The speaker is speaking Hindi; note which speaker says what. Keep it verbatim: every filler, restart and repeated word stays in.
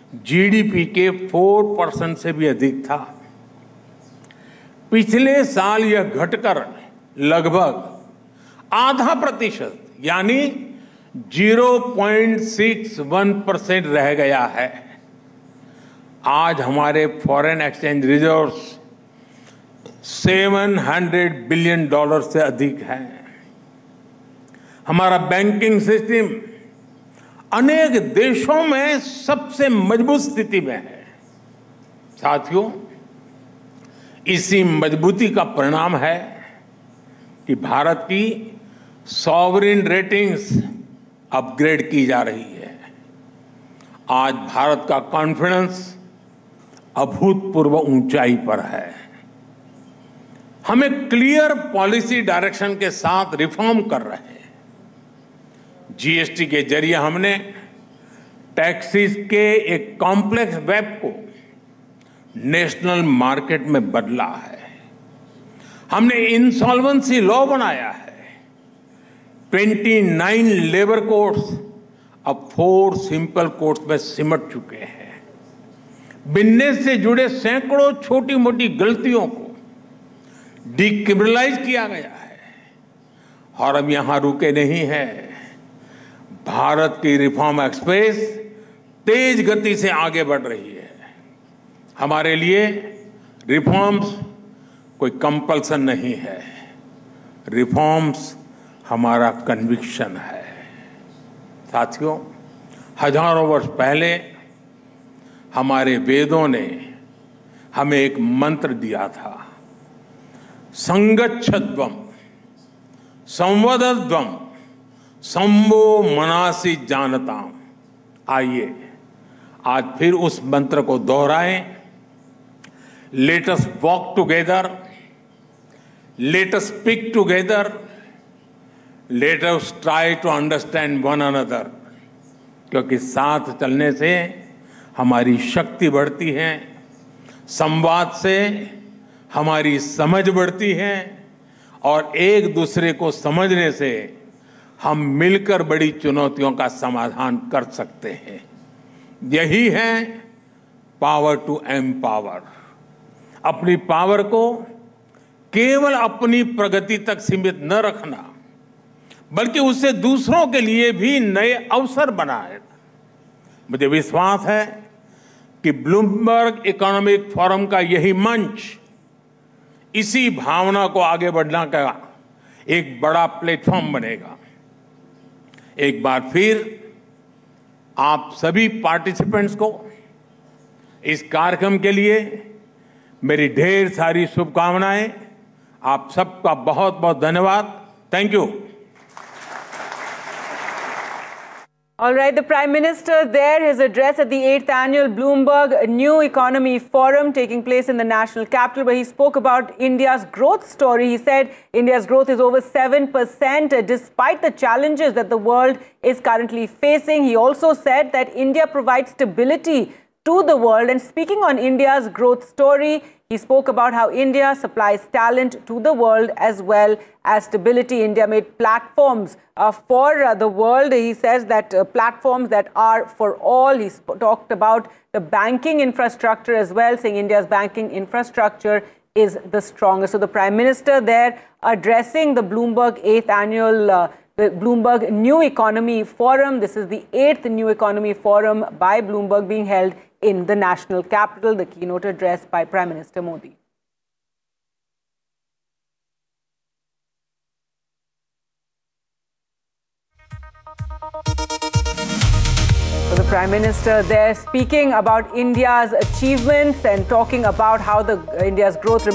Speaker 1: जीडीपी के चार परसेंट से भी अधिक था। पिछले साल यह घटकर लगभग आधा प्रतिशत यानी zero point six one percent रह गया है। आज हमारे फॉरेन एक्सचेंज रिजर्व्स सात सौ बिलियन डॉलर से अधिक है। हमारा बैंकिंग सिस्टम अनेक देशों में सबसे मजबूत स्थिति में है। साथियों, इसी मजबूती का परिणाम है कि भारत की सॉवरिन रेटिंग्स अपग्रेड की जा रही है। आज भारत का कॉन्फिडेंस अभूतपूर्व ऊंचाई पर है। हम एक क्लियर पॉलिसी डायरेक्शन के साथ रिफॉर्म कर रहे हैं। जीएसटी के जरिए हमने टैक्सेस के एक कॉम्प्लेक्स वेब को नेशनल मार्केट में बदला है। हमने इंसॉल्वेंसी लॉ बनाया है। उनतीस लेबर कोड्स अब फोर सिंपल कोड्स में सिमट चुके हैं। बिजनेस से जुड़े सैकड़ों छोटी मोटी गलतियों को डिक्रिमिनलाइज किया गया है। और अब यहां रुके नहीं हैं। भारत की रिफॉर्म एक्सप्रेस तेज गति से आगे बढ़ रही है। हमारे लिए रिफॉर्म्स कोई कंपल्सन नहीं है। रिफॉर्म्स हमारा कन्विक्शन है। साथियों, हजारों वर्ष पहले हमारे वेदों ने हमें एक मंत्र दिया था, संगच्छध्वम संवदध्वम संवो मनासि जानताम। आइए आज फिर उस मंत्र को दोहराएं। Let us walk together, let us speak together, let us try to understand one another. क्योंकि साथ चलने से हमारी शक्ति बढ़ती है, संवाद से हमारी समझ बढ़ती है और एक दूसरे को समझने से हम मिलकर बड़ी चुनौतियों का समाधान कर सकते हैं। यही है पावर टू एम्पावर। अपनी पावर को केवल अपनी प्रगति तक सीमित न रखना, बल्कि उससे दूसरों के लिए भी नए अवसर बनाए। मुझे विश्वास है कि ब्लूमबर्ग इकोनॉमिक फोरम का यही मंच इसी भावना को आगे बढ़ने का एक बड़ा प्लेटफॉर्म बनेगा। एक बार फिर आप सभी पार्टिसिपेंट्स को इस कार्यक्रम के लिए मेरी ढेर सारी शुभकामनाएं। आप सबका बहुत बहुत धन्यवाद। Thank you.
Speaker 2: All right, the Prime Minister there, his address at the eighth Annual Bloomberg New Economy Forum taking place in the national capital, where he spoke about India's growth story. He said India's growth is over seven percent despite the challenges that the world is currently facing. He also said that India provides stability to the world. And speaking on India's growth story, he spoke about how India supplies talent to the world as well as stability. India made platforms uh, for uh, the world. He says that uh, platforms that are for all. He talked about the banking infrastructure as well, saying India's banking infrastructure is the strongest. So the Prime Minister there addressing the Bloomberg eighth Annual uh, the Bloomberg New Economy Forum. This is the eighth New Economy Forum by Bloomberg being held in the national capital. The keynote address by Prime Minister Modi. So the Prime Minister there speaking about India's achievements and talking about how the India's growth remains